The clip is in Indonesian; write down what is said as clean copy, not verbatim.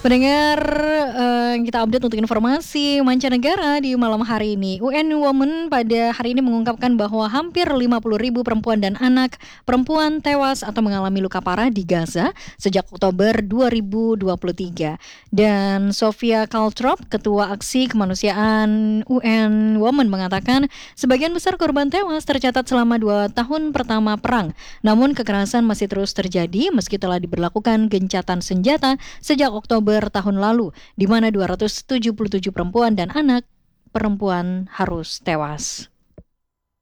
Pendengar, kita update untuk informasi mancanegara di malam hari ini. UN Women pada hari ini mengungkapkan bahwa hampir 50.000 perempuan dan anak perempuan tewas atau mengalami luka parah di Gaza sejak Oktober 2023. Dan Sofia Kaltrop, Ketua Aksi Kemanusiaan UN Women mengatakan sebagian besar korban tewas tercatat selama 2 tahun pertama perang. Namun kekerasan masih terus terjadi meski telah diberlakukan gencatan senjata sejak Oktober tahun lalu, di mana 277 perempuan dan anak perempuan harus tewas.